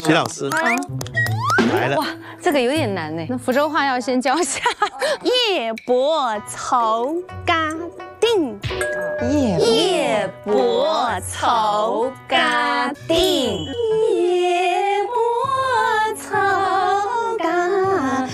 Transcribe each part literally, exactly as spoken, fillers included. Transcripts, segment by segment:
徐老师来了。 哇，这个有点难呢。那福州话要先教一下。 夜泊草嘎定， 夜夜泊草嘎定，夜泊草嘎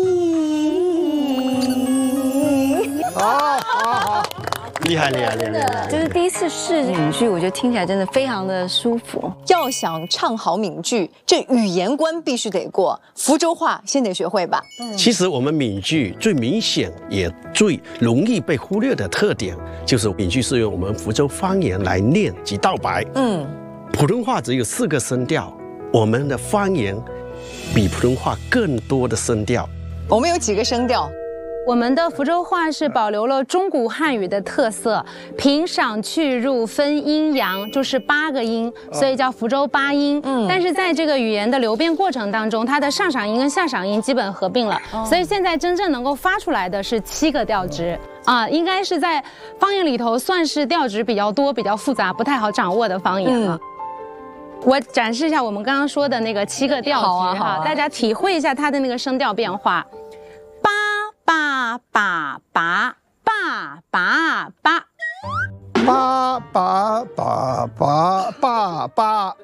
定。 好好好，厉害厉害厉害厉害！ 就是第一次试闽剧，我觉得听起来真的非常的舒服。 要想唱好闽剧，这语言关必须得过，福州话先得学会吧。 其实我们闽剧最明显也最容易被忽略的特点，就是闽剧是用我们福州方言来念及道白。嗯，普通话只有四个声调，我们的方言比普通话更多的声调。 我们有几个声调？ 我们的福州话是保留了中古汉语的特色，平赏去入分阴阳，就是八个音，所以叫福州八音。嗯，但是在这个语言的流变过程当中，它的上赏音跟下赏音基本合并了，所以现在真正能够发出来的是七个调值。啊，应该是在方言里头算是调值比较多、比较复杂、不太好掌握的方言了。嗯，我展示一下我们刚刚说的那个七个调值哈，大家体会一下它的那个声调变化。八八八八八八八八八八八八。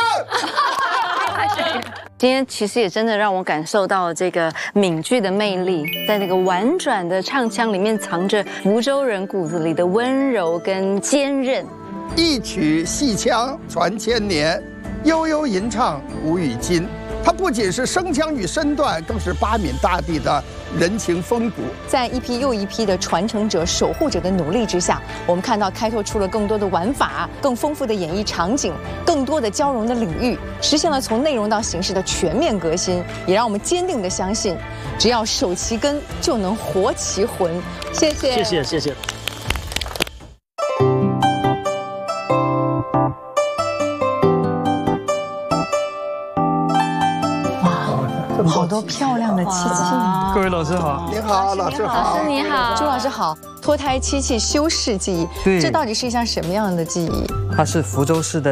今天其实也真的让我感受到这个闽剧的魅力，在那个婉转的唱腔里面藏着福州人骨子里的温柔跟坚韧。 一曲戏腔传千年，悠悠吟唱无与今。它不仅是声腔与身段，更是八闽大地的人情风骨。 在一批又一批的传承者、守护者的努力之下，我们看到开拓出了更多的玩法、更丰富的演绎场景、更多的交融的领域，实现了从内容到形式的全面革新，也让我们坚定地相信，只要守其根，就能活其魂。谢谢， 谢谢谢谢。 好多漂亮的漆器， 各位老师好， 您好，老师好， 老师你好， 朱老师好。脱胎漆器修饰技艺， 对， 这到底是一项什么样的技艺？ 它是福州市的